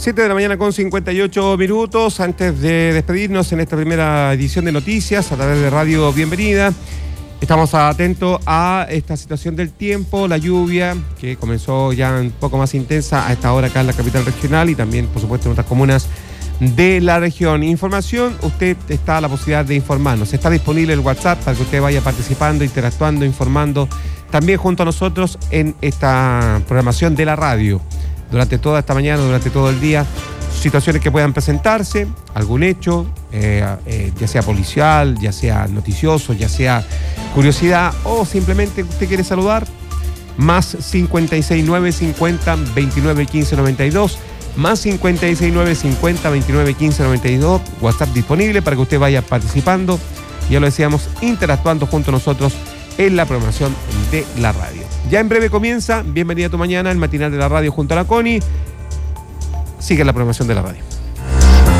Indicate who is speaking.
Speaker 1: 7 de la mañana con 58 minutos. Antes de despedirnos en esta primera edición de noticias a través de Radio Bienvenida, estamos atentos a esta situación del tiempo, la lluvia que comenzó ya un poco más intensa a esta hora acá en la capital regional y también, por supuesto, en otras comunas de la región. Información, usted está a la posibilidad de informarnos. Está disponible el WhatsApp para que usted vaya participando, interactuando, informando también junto a nosotros en esta programación de la radio. Durante toda esta mañana, durante todo el día, situaciones que puedan presentarse, algún hecho, ya sea policial, ya sea noticioso, ya sea curiosidad o simplemente usted quiere saludar, más 569 50 29 15 92, más 569 50 29 15 92, WhatsApp disponible para que usted vaya participando, ya lo decíamos, interactuando junto a nosotros en la programación de la radio. Ya en breve comienza Bienvenida a tu Mañana, el matinal de la radio junto a la Connie. Sigue la programación de la radio.